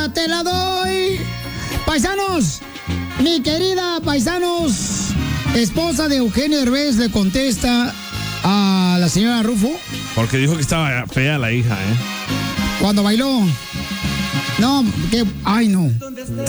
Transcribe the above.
Te la doy. Paisanos, mi querida paisanos, esposa de Eugenio Derbez le contesta a la señora Rufo. Porque dijo que estaba fea la hija, Cuando bailó. No, que... Ay, no.